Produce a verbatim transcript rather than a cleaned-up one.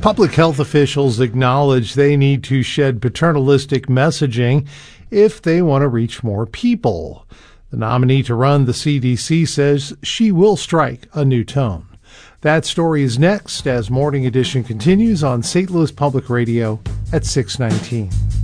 Public health officials acknowledge they need to shed paternalistic messaging if they want to reach more people. The nominee to run the C D C says she will strike a new tone. That story is next as Morning Edition continues on Saint Louis Public Radio at six nineteen.